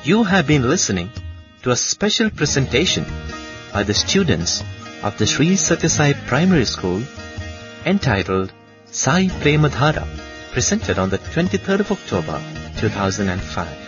You have been listening to a special presentation by the students of the Sri Sathya Sai Primary School entitled Sai Premadhara, presented on the 23rd of October 2005.